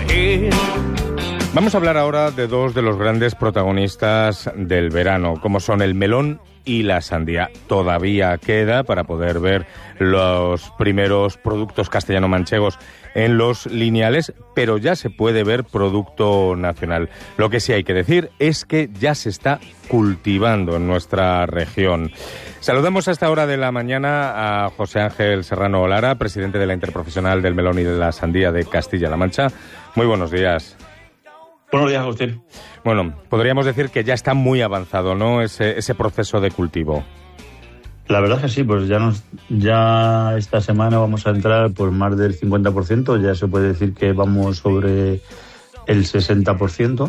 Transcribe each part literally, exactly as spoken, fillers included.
ahead. Vamos a hablar ahora de dos de los grandes protagonistas del verano, como son el melón y la sandía. Todavía queda para poder ver los primeros productos castellano-manchegos en los lineales, pero ya se puede ver producto nacional. Lo que sí hay que decir es que ya se está cultivando en nuestra región. Saludamos a esta hora de la mañana a José Ángel Serrano Lara, presidente de la Interprofesional del Melón y de la Sandía de Castilla-La Mancha. Muy buenos días. Buenos días, Agustín. Bueno, podríamos decir que ya está muy avanzado, ¿no?, ese, ese proceso de cultivo. La verdad es que sí, pues ya nos, ya esta semana vamos a entrar por más del cincuenta por ciento, ya se puede decir que vamos sobre el sesenta por ciento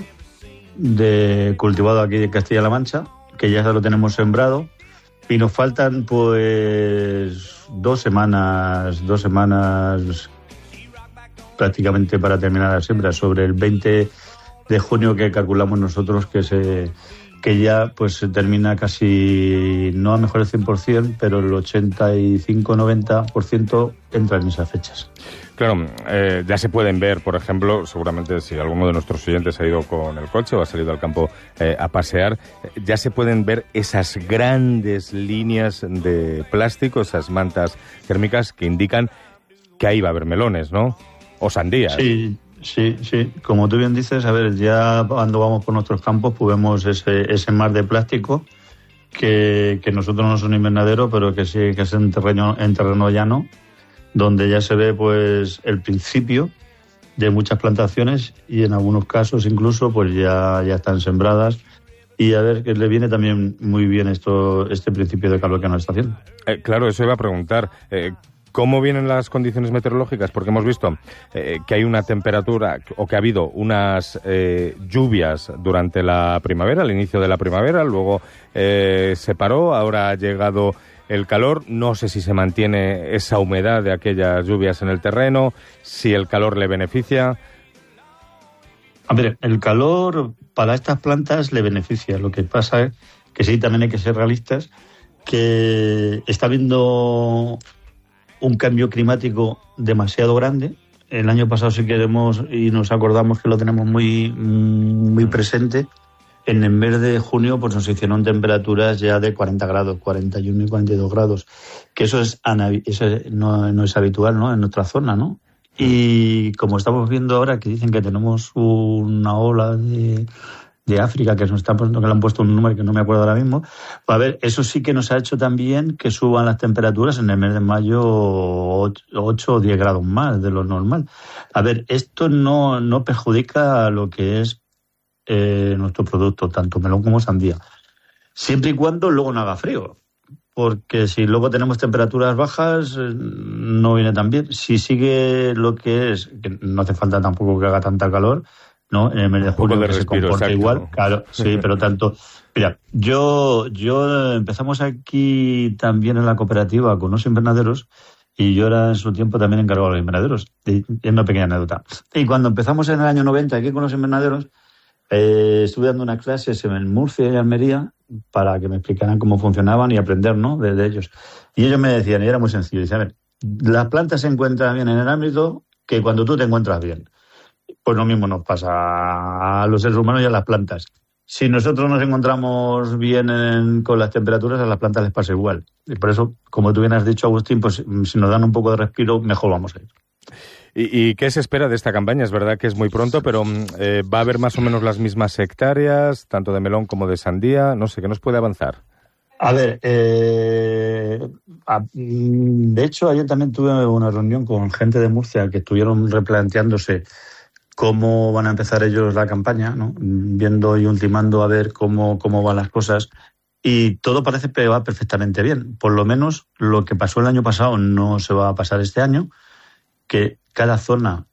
de cultivado aquí de Castilla-La Mancha, que ya lo tenemos sembrado, y nos faltan pues dos semanas, dos semanas prácticamente para terminar la siembra, sobre el veinte de junio que calculamos nosotros que se que ya pues se termina casi, no a mejor el cien por ciento, pero el ochenta y cinco noventa por ciento entra en esas fechas. Claro, eh, ya se pueden ver, por ejemplo, seguramente si alguno de nuestros oyentes ha ido con el coche o ha salido al campo eh, a pasear, ya se pueden ver esas grandes líneas de plástico, esas mantas térmicas que indican que ahí va a haber melones, ¿no? O sandías. Sí. Sí, sí, como tú bien dices, a ver, ya cuando vamos por nuestros campos pues vemos ese, ese mar de plástico que, que nosotros no son invernaderos, pero que sí que es en terreno, en terreno llano, donde ya se ve pues el principio de muchas plantaciones y en algunos casos incluso pues ya, ya están sembradas. Y a ver, que le viene también muy bien esto, este principio de calor que nos está haciendo. Eh, claro, eso iba a preguntar. Eh, ¿Cómo vienen las condiciones meteorológicas? Porque hemos visto eh, que hay una temperatura, o que ha habido unas eh, lluvias durante la primavera, al inicio de la primavera, luego eh, se paró, ahora ha llegado el calor. No sé si se mantiene esa humedad de aquellas lluvias en el terreno, si el calor le beneficia. A ver, el calor para estas plantas le beneficia. Lo que pasa es que sí, también hay que ser realistas, que está habiendo un cambio climático demasiado grande. El año pasado sí queremos y nos acordamos que lo tenemos muy muy presente. En el mes de junio pues nos hicieron temperaturas ya de cuarenta grados, cuarenta y uno y cuarenta y dos grados, que eso es, eso no, no es habitual, ¿no?, en nuestra zona, ¿no? Y como estamos viendo ahora que dicen que tenemos una ola de de África, que nos están poniendo, que le han puesto un número que no me acuerdo ahora mismo. A ver, eso sí que nos ha hecho también que suban las temperaturas en el mes de mayo ocho o diez grados más de lo normal. A ver, esto no, no perjudica a lo que es eh, nuestro producto, tanto melón como sandía. Siempre y cuando luego no haga frío. Porque si luego tenemos temperaturas bajas, no viene tan bien. Si sigue lo que es, que no hace falta tampoco que haga tanta calor, ¿no? En el mes de julio que se comporta igual, claro, sí, pero tanto. Mira, yo, yo empezamos aquí también en la cooperativa con unos invernaderos y yo era en su tiempo también encargado de los invernaderos. Y es una pequeña anécdota. Y cuando empezamos en el año noventa aquí con los invernaderos, eh, estuve dando unas clases en Murcia y Almería para que me explicaran cómo funcionaban y aprender, ¿no?, de, de ellos. Y ellos me decían, y era muy sencillo, decían, a ver, las plantas se encuentran bien en el ámbito que cuando tú te encuentras bien. Pues lo mismo nos pasa a los seres humanos y a las plantas. Si nosotros nos encontramos bien en, con las temperaturas, a las plantas les pasa igual. Y por eso, como tú bien has dicho, Agustín, pues si nos dan un poco de respiro, mejor vamos a ir. ¿Y, y qué se espera de esta campaña? Es verdad que es muy pronto, pero eh, ¿va a haber más o menos las mismas hectáreas, tanto de melón como de sandía? No sé, ¿qué nos puede avanzar? A ver, eh, a, de hecho, ayer también tuve una reunión con gente de Murcia que estuvieron replanteándose cómo van a empezar ellos la campaña, ¿no?, viendo y ultimando a ver cómo, cómo van las cosas. Y todo parece que va perfectamente bien. Por lo menos lo que pasó el año pasado no se va a pasar este año, que cada zona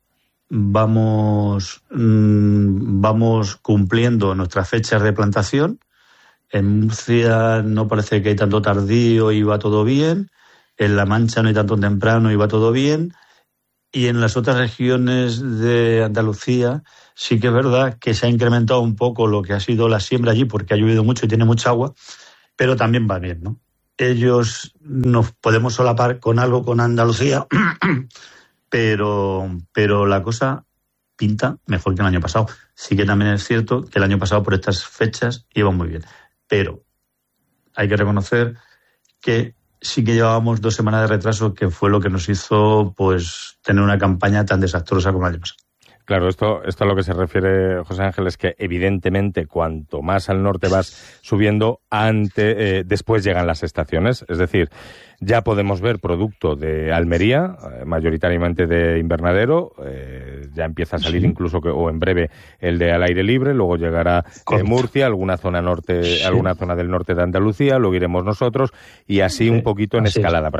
vamos, mmm, vamos cumpliendo nuestras fechas de plantación. En Murcia no parece que hay tanto tardío y va todo bien. En La Mancha no hay tanto temprano y va todo bien. Y en las otras regiones de Andalucía sí que es verdad que se ha incrementado un poco lo que ha sido la siembra allí porque ha llovido mucho y tiene mucha agua, pero también va bien, ¿no? Ellos nos podemos solapar con algo con Andalucía, pero, pero la cosa pinta mejor que el año pasado. Sí que también es cierto que el año pasado por estas fechas iba muy bien, pero hay que reconocer que sí que llevábamos dos semanas de retraso, que fue lo que nos hizo pues tener una campaña tan desastrosa como el año pasado. Claro, esto, esto a lo que se refiere, José Ángel, es que evidentemente cuanto más al norte vas subiendo, ante, eh, después llegan las estaciones. Es decir, ya podemos ver producto de Almería, eh, mayoritariamente de invernadero, eh, ya empieza a salir sí. incluso, que, o en breve, el de al aire libre, luego llegará eh, Murcia, alguna zona norte, sí. alguna zona del norte de Andalucía, luego iremos nosotros, y así sí. un poquito en así escalada. Es.